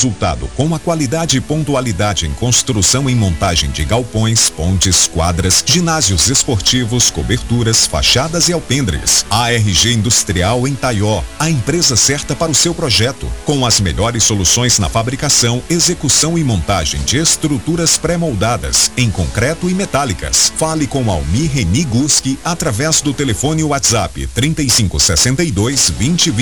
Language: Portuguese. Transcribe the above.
resultado com a qualidade e pontualidade em construção e montagem de galpões, pontes, quadras, ginásios esportivos, coberturas, fachadas e alpendres. ARG Industrial em Taió, a empresa certa para o seu projeto, com as melhores soluções na fabricação, execução e montagem de estruturas pré-moldadas em concreto e metálicas. Fale com Almir Reniguski através do telefone WhatsApp 3562 2020.